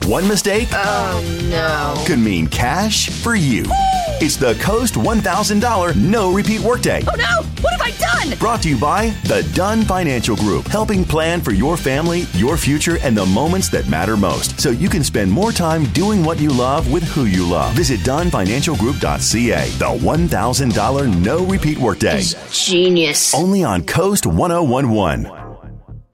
One mistake Oh, no. could mean cash for you. It's the Coast $1,000 No Repeat Workday. Oh, no. What have I done? Brought to you by the Dunn Financial Group, helping plan for your family, your future, and the moments that matter most, so you can spend more time doing what you love with who you love. Visit DunnFinancialGroup.ca. The $1,000 No Repeat Workday. Genius. Only on Coast 1011.